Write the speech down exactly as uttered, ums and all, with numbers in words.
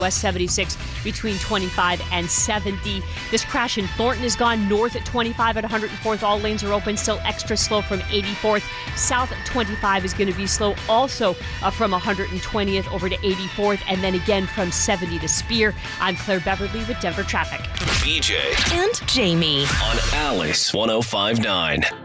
West seventy-six between twenty-five and seventy. This crash in Thornton is gone. North at twenty-five at one hundred fourth. All lanes are open. Still extra slow from eighty-fourth. South at twenty-five is going to be slow also uh, from one hundred twentieth over to eighty-fourth. And then again from seventy to Spear. I'm Claire Beverly with Denver Traffic. B J and Jamie on Alice one oh five point nine.